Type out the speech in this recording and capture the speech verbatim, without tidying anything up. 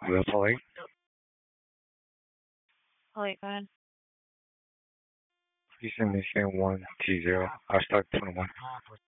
Will Polly, Oh, wait, go ahead. please send me one two zero. I'll start twenty-one.